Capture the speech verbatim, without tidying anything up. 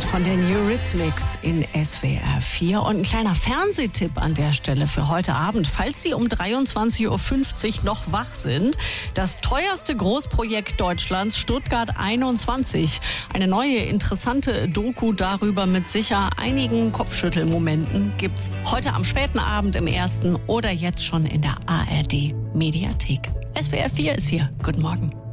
von den Eurythmics in S W R vier. Und ein kleiner Fernsehtipp an der Stelle für heute Abend, falls Sie um dreiundzwanzig Uhr fünfzig noch wach sind. Das teuerste Großprojekt Deutschlands, Stuttgart einundzwanzig. Eine neue, interessante Doku darüber mit sicher einigen Kopfschüttelmomenten gibt's heute am späten Abend im Ersten oder jetzt schon in der A R D Mediathek. S W R vier ist hier. Guten Morgen.